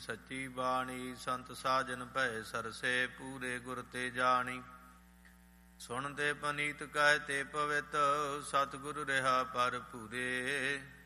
ਸੱਚੀ ਬਾਣੀ। ਸੰਤ ਸਾਜਨ ਭੈ ਸਰਸੇ ਪੂਰੇ ਗੁਰ ਤੇ ਜਾਣੀ। ਸੁਣ ਤੇ ਪਨੀਤ ਕਹਿ ਤੇ ਪਵਿੱਤ ਸਤਿਗੁਰ ਰਿਹਾ ਪਰ ਪੂਰੇ।